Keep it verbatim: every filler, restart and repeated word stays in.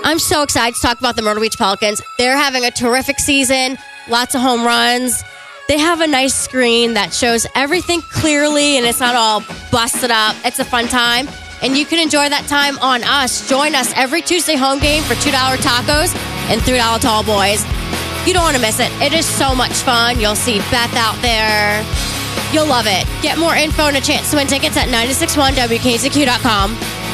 I'm so excited to talk about the Myrtle Beach Pelicans. They're having a terrific season, lots of home runs. They have a nice screen that shows everything clearly, and it's not all busted up. It's a fun time, and you can enjoy that time on us. Join us every Tuesday home game for two dollars tacos and three dollars tall boys. You don't want to miss it. It is so much fun. You'll see Beth out there. You'll love it. Get more info and a chance to win tickets at nine six one W K Z Q dot com.